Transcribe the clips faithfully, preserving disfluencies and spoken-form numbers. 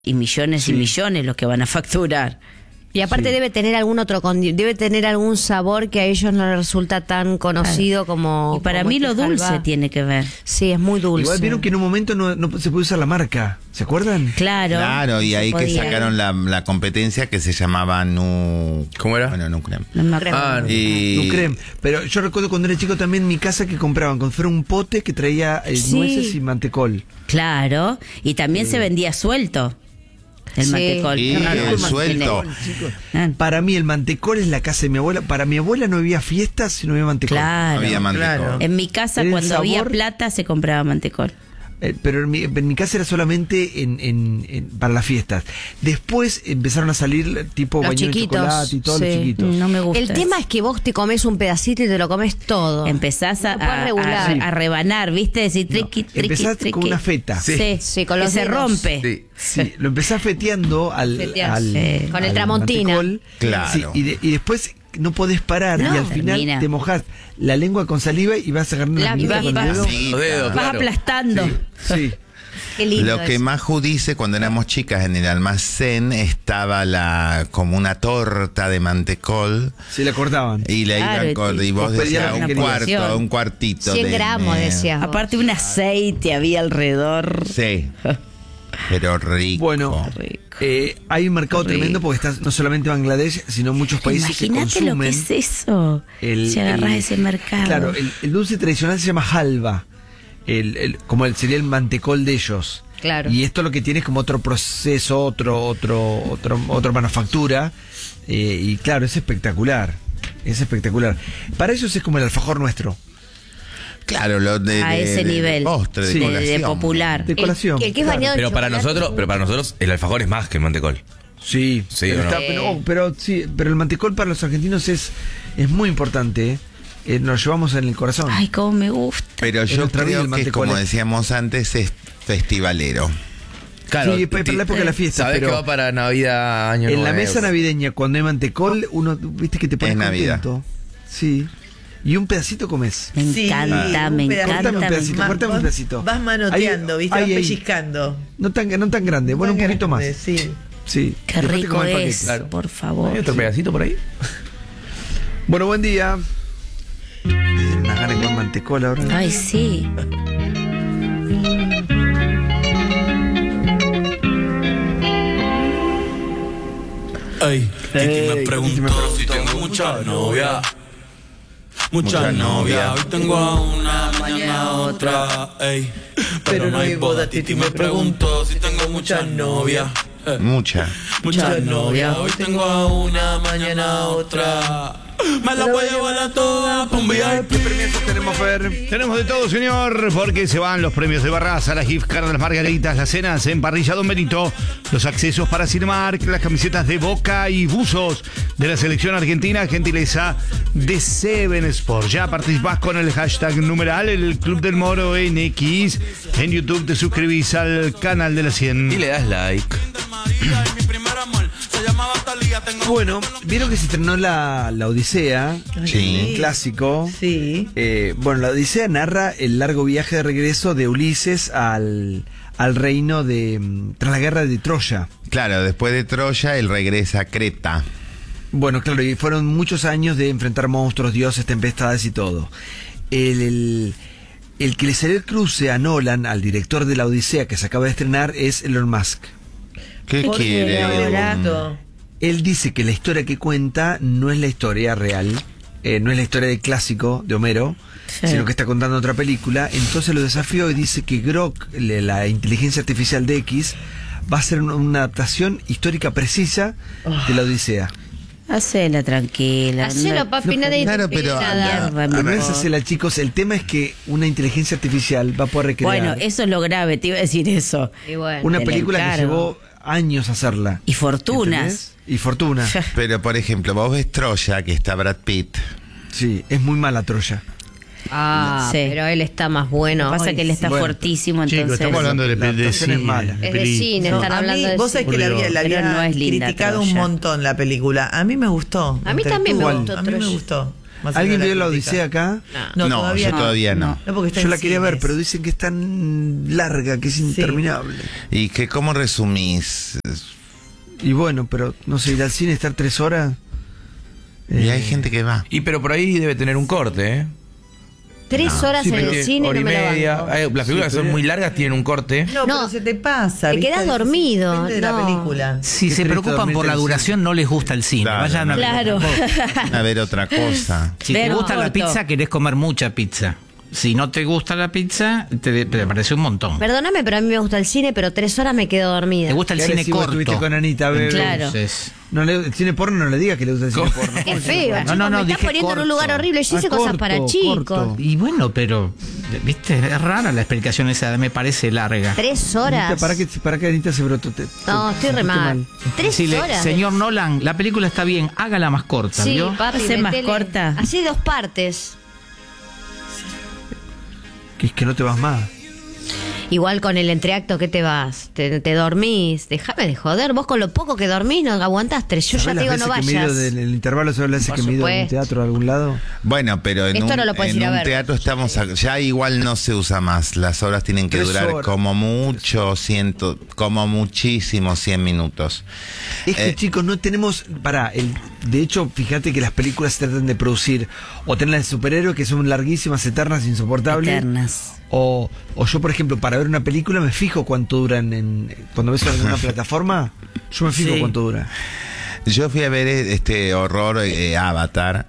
y millones sí. y millones los que van a facturar. Y aparte sí. debe tener algún otro condi- debe tener algún sabor que a ellos no les resulta tan conocido claro. como. Y para como mí este lo dulce halva. tiene que ver. Sí, es muy dulce. Igual vieron que en un momento no, no se puede usar la marca, ¿se acuerdan? Claro. Claro, y ahí que podía. sacaron la, la competencia que se llamaba Nu. ¿Cómo era? Bueno, Nucrem. No me acuerdo. Ah, y... Nucrem. Pero yo recuerdo cuando era chico también en mi casa que compraban, cuando fuera un pote que traía eh, Sí. nueces y mantecol. Claro, y también sí. se vendía suelto. El Sí. mantecol. Y Claro, el suelto. Ah. Para mí el mantecol es la casa de mi abuela. Para mi abuela no había fiestas si no había mantecol. Claro. No había mantecol. Claro. En mi casa, El cuando sabor- había plata, se compraba mantecol. Eh, pero en mi, en mi casa era solamente en, en, en- para las fiestas. Después empezaron a salir tipo Los bañuelos de chiquitos, chocolate y todos sí. los chiquitos. No me gusta. El tema eso. es que vos te comes un pedacito y te lo comes todo. Empezás a, No podés a, regular. a- a rebanar, ¿viste? Decir No, triqui, triqui, empezás triqui. con una feta. Sí, Sí. Sí, con que los se dedos. rompe. Sí. Sí, lo empezás feteando al, Feteás, al- sí. Con el al tramontina. mantecol. Claro. Sí, y, de- y después no podés parar No, y al final termina. te mojás la lengua con saliva y vas agarrando La- una y miga vas- con el vas- dedo. Sí, Los dedos, Vas claro. aplastando. Sí. Qué lindo Lo que eso. Maju dice, cuando éramos chicas en el almacén estaba la como una torta de mantecol Se la cortaban. y la Claro, iban con, y- y vos vos pedías decías lo que un querías. cuarto, un cuartito. cien de- gramos, de- decías. Aparte un aceite había alrededor. Sí, pero rico. Bueno, Rico. eh, hay un mercado Rico. tremendo porque está no solamente Bangladesh, sino muchos países que Imagínate lo que consumen. es eso. el- si agarras el- ese mercado. Claro, el, el dulce tradicional se llama halva, el, el- como el, sería el mantecol de ellos. Claro. Y esto lo que tiene es como otro proceso, otro, otro, otro, otra manufactura. eh, y claro, es espectacular. Es espectacular. Para ellos es como el alfajor nuestro. Claro, lo de, A de- ese de- de nivel. postre, de, Sí. de, colación. de popular. De colación. El, el que es claro. bañado en Pero para chocolate. nosotros, pero para nosotros el alfajor es más que el mantecol. Sí, Sí, pero, ¿o no? está- pero, oh, pero sí, pero el mantecol para los argentinos es, es muy importante. ¿eh? Eh, nos lo llevamos en el corazón. Ay, cómo me gusta. Pero En yo nuestra vida creo el que, mantecol como es- decíamos antes, es festivalero. Claro, sí, para ti- la época de la fiesta. sabés pero que va para Navidad, Año en Nuevo. la mesa navideña, cuando hay mantecol, uno, viste que te pones Es Navidad. contento. Sí. Y un pedacito comes. Me Sí, encanta, un me pedacito. encanta. Cortame un me pedacito, encanta. cortame un pedacito. Vas manoteando, Ahí- ¿viste? ahí, Vas ahí. pellizcando. No tan, no tan grande, bueno, un Tan poquito más. grande, Sí. Sí. Qué Después te rico comes el es, paquete. Claro. por favor. ¿Hay otro pedacito por ahí? Bueno, buen día. Tienen unas ganas de comer mantecol ahora. Ay, sí. Ey, Titi me Ey, Titi me preguntó si tengo mucha novia. Mucha Mucha novia. novia. Hoy tengo a una, mañana a otra. Ey, pero no hay boda. Titi me preguntó si tengo mucha novia. Eh, Mucha. Mucha novia. Hoy tengo a una, mañana a otra. Me la voy a llevar a todas pa' un V I P. ¿Qué permisos tenemos, Fer? Tenemos de todo, señor, porque se van los premios de Barraza, las gift cards, las margaritas, las cenas en Parrilla Don Benito, los accesos para Cinemark, las camisetas de Boca y buzos de la selección argentina, gentileza de Seven Sport. Ya participás con el hashtag numeral, el Club del Moro en X. En YouTube te suscribís al canal de la cien. Y le das like. Bueno, vieron que se estrenó la, la Odisea, Sí. un clásico. Sí. Eh, bueno, la Odisea narra el largo viaje de regreso de Ulises al, al reino de mm, tras la guerra de Troya. Claro, después de Troya, él regresa a Creta. Bueno, claro, y fueron muchos años de enfrentar monstruos, dioses, tempestades y todo. El, el, el que le salió el cruce a Nolan, al director de la Odisea que se acaba de estrenar, es Elon Musk. ¿Qué ¿Por qué quiere? ahora? Él dice que la historia que cuenta no es la historia real, eh, no es la historia del clásico de Homero, Sí. sino que está contando otra película. Entonces lo desafió y dice que Grok, le- la inteligencia artificial de X, va a ser una, una adaptación histórica precisa de la Odisea. Hacela tranquila. Hacelo, papi, no, nadie claro, te pide pero nada. anda- Mierda, No mi es amor. hacerla, chicos. El tema es que una inteligencia artificial va a poder recrear Bueno, eso es lo grave, te iba a decir eso. Y bueno. una te la película que encargo. llevó años hacerla. Y fortunas. ¿Entendés? Y fortuna. Pero, por ejemplo, vos ves Troya, que está Brad Pitt. Sí, es muy mala Troya. Ah, Sí. pero él está más bueno. Lo que pasa es que él está Bueno, fuertísimo, entonces. Chicos, estamos hablando de, La de, de actuación es cine, mala. de Es de peli- cine, No, están a hablando mí, de vos sabés que la había, la Pero había no es linda criticado Troya. un montón la película. A mí me gustó. A mí también me Intertuvo. gustó A mí me Troya. gustó. más o ¿Alguien menos vio la crítica. Odisea acá? No, No, todavía yo no. todavía no. No, porque está Yo en la quería ver, cines. pero dicen que es tan larga que es interminable. ¿Y que cómo resumís? Y bueno, pero no sé, ir al cine, estar tres horas. Y eh, hay gente que va. Y pero por ahí debe tener un corte, ¿eh? Tres horas sí, en pero el cine hora no y me la media. banco. Ay, las películas que son muy largas tienen un corte. No, No, pero se te pasa. te ¿viste? quedas Depende dormido, de la no. película. Si ¿Qué se querés preocupan dormirte por la en el duración, no les gusta el cine. Claro. Vayan a ver. Claro. A ver otra cosa. Si te Vean gusta la corto. pizza, querés comer mucha pizza. Si no te gusta la pizza, te, te parece un montón. Perdóname, pero a mí me gusta el cine, pero tres horas me quedo dormida. ¿Te gusta el qué cine agresivo corto? estuviste con Anita, bebé. Claro. Entonces, No le, el cine porno no le digas que le gusta el cine porno. Qué feo, No, chicos, no, no, me dije estás poniendo en corto. un lugar horrible. Yo hice Ah, cosas corto, para chicos. corto. y bueno, pero, viste, es rara la explicación esa, me parece larga. Tres Anita, horas. ¿para qué, para qué Anita se brotó? Te- No, te- estoy re sentiste mal. Tres Decile, horas. señor Nolan, la película está bien, hágala más corta, Sí, ¿vio? papi, Hace más metele. corta. Así dos partes. Que es que no te vas más. Igual con el entreacto, ¿qué te vas? ¿Te, te dormís? Déjame de joder. Vos con lo poco que dormís no aguantás tres. Yo ya ¿Sabés te digo, las no veces que me he ido vayas. del el intervalo? ¿Sabes las veces Por que me he ido de un supuesto. teatro a algún lado? Bueno, pero en Esto un, no lo puedes en ir a un ver. teatro estamos a- ya igual no se usa más. Las horas tienen que Tres durar horas. como mucho, ciento, como muchísimo cien minutos. Es que Eh, chicos, no tenemos, para el, de hecho, fíjate que las películas se tratan de producir o tener las de superhéroes que son larguísimas, eternas, insoportables. Eternas. O, o yo, por ejemplo, para ver una película me fijo cuánto duran en, cuando ves en alguna plataforma, yo me fijo Sí. cuánto dura. Yo fui a ver este horror eh, Avatar.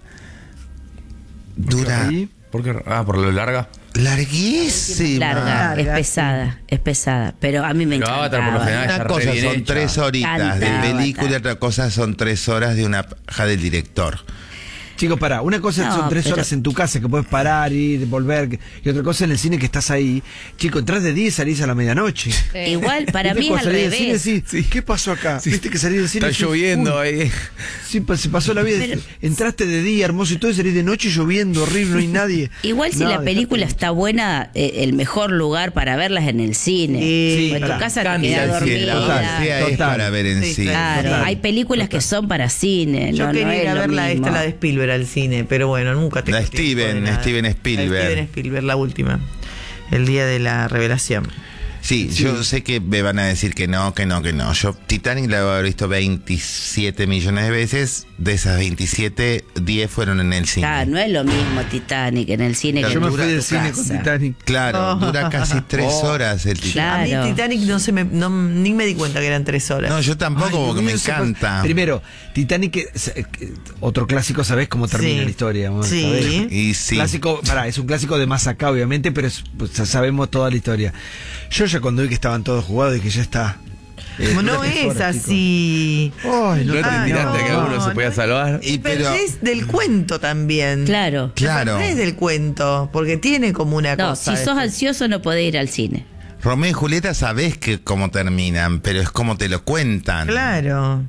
Dura ¿Y? ¿Por qué? Ah, por lo larga. larguísima. Larga, es Larga, pesada, es pesada. Pero a mí me Pero encanta. Avatar por lo general Una está cosa re bien son hecha. tres horitas de Canta, película, Avatar. otra cosa son tres horas de una paja del director. Chicos, para, una cosa No, son tres pero- horas en tu casa que puedes parar, ir, volver, y otra cosa en el cine que estás ahí. Chicos, entras de día y salís a la medianoche. Igual para ¿Viste mí es cuando al salís del revés. cine, sí, ¿qué pasó acá? Viste que salís del cine. Está y decís, lloviendo uy, ahí. Sí, pa- se pasó la vida. Pero- Entraste de día, hermoso y todo, y salís de noche lloviendo, horrible, no hay nadie. Igual si No, la película dejate- está buena, eh, el mejor lugar para verla es en el cine. Sí, O en tu pará. casa te Cándida, quedas sí, Sí, la dormida. Odisea es Total. para ver en Sí, cine. Claro, Total. hay películas que son para cine. Yo no, no quería es ir a lo ver la, mismo. esta, la de Spielberg al cine, pero bueno, nunca tengo La tiempo de Steven, nada. Steven La Spielberg. Steven Spielberg, la última. El día de la revelación. Sí, yo sé que me van a decir que no, que no, que no. Yo Titanic la he visto veintisiete millones de veces. De esas veintisiete, diez fueron en el cine. Claro, no es lo mismo Titanic en el cine que Yo en me tu fui del tu cine con casa. Titanic. Claro, dura casi tres Oh. horas el Titanic. Claro. A mí Titanic no se me, no, ni me di cuenta que eran tres horas. No, yo tampoco, Ay, porque no, me no sé encanta. por- Primero, Titanic, eh, eh, otro clásico, ¿sabés cómo termina Sí. la historia? Vos Sí. sabés. Y sí. Clásico, pará, es un clásico de más acá, obviamente, pero es- pues, ya sabemos toda la historia. Yo ya cuando vi que estaban todos jugados y que ya está. eh, Como dura no tres es horas, chicos. así. Ay, No te Ah, tiraste no, que alguno se no, podía no. salvar. Y Pero pero, es del cuento también. Claro. claro, Es del cuento, porque tiene como una No, cosa. si sos esto. ansioso no podés ir al cine. Romeo y Julieta sabés que cómo terminan, pero es como te lo cuentan. Claro.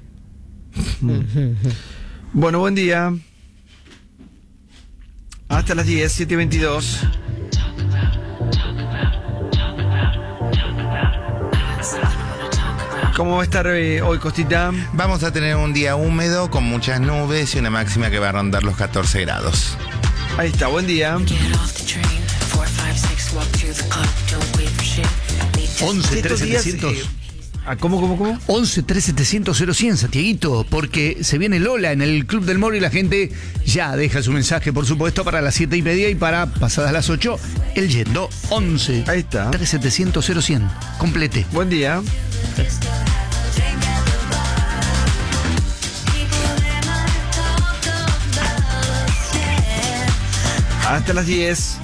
Bueno, buen día. Hasta las diez, siete y veintidós. ¿Cómo va a estar eh, hoy, Costita? Vamos a tener un día húmedo con muchas nubes y una máxima que va a rondar los catorce grados. Ahí está, buen día. once Estos tres días, setecientos. eh, ah, ¿Cómo, cómo, cómo? once tres setecientos cero cien, Santiaguito, porque se viene Lola en el Club del Moro y la gente ya deja su mensaje, por supuesto, para las siete y media y para pasadas las ocho, el yendo. once Ahí está. tres setecientos cero cien. Complete. Buen día. Hasta las diez.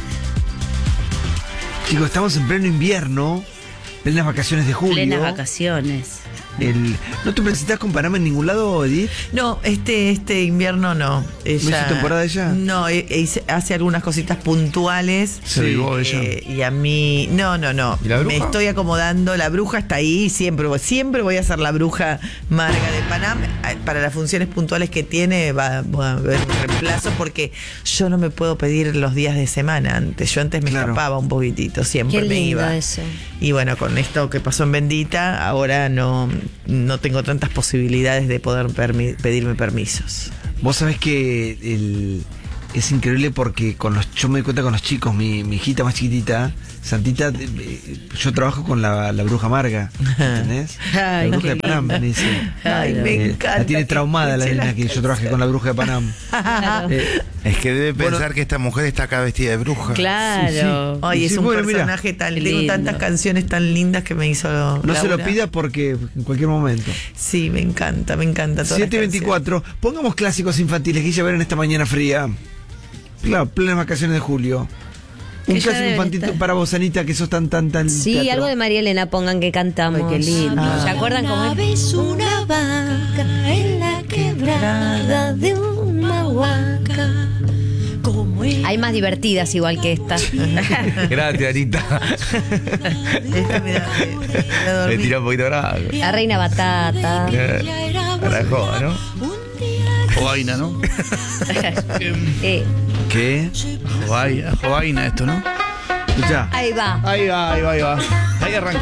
Chicos, estamos en pleno invierno, plenas vacaciones de julio. Plenas vacaciones. El, ¿No te presentas con Panamá en ningún lado, Edith? No, este, este invierno no. Ella, hizo temporada ella? No, e- e hice- hace algunas cositas puntuales. Se avivó ella. Eh, y a mí, no, no, no. ¿Y la bruja? Me estoy acomodando. La bruja está ahí. Siempre, voy- siempre voy a ser la bruja Marga de Panamá. Eh, Para las funciones puntuales que tiene, va, va a haber un reemplazo porque yo no me puedo pedir los días de semana antes. Yo antes me Claro. escapaba un poquitito, siempre Qué me lindo iba. eso. Y bueno, con esto que pasó en Bendita, ahora no, no tengo tantas posibilidades de poder permi- pedirme permisos. Vos sabés que el, es increíble porque con los, yo me doy cuenta con los chicos, mi, mi hijita más chiquitita, Santita, eh, yo trabajo con la, la bruja amarga, ¿entendés? Ay, la bruja qué de Panam, me dice. Ay, me Eh, encanta. La tiene que traumada la escuche nena las que yo trabajé con la bruja de Panam. Eh, Es que debe Bueno. pensar que esta mujer está acá vestida de bruja. Claro. Ay, es Sí, un bueno, mira. personaje tan Qué lindo, lindo. tantas canciones tan lindas que me hizo no se lo Laura. pida porque en cualquier momento. Sí, me encanta, me encanta. todas las siete veinticuatro, pongamos clásicos infantiles que ella ver en esta mañana fría. Claro, plenas vacaciones de julio. Un Que ya clásico deben infantil estar. para vos, Anita, que sos tan, tan, tan. Sí, teatro. algo de María Elena pongan que cantamos. Ay, qué lindo. ¿Se acuerdan cómo es? Una vaca en la quebrada de una huaca. Como el Hay más divertidas igual que esta. Gracias, Anita. Esta me da- me- me da Me dormir. tiró un poquito bravo. La reina batata. Eh, A la joda, ¿no? Jovaina, ¿no? Eh, ¿Qué? Jovaina, jovaina esto, ¿no? Escuchá. ahí va. Ahí va, ahí va, ahí va. Ahí arranca.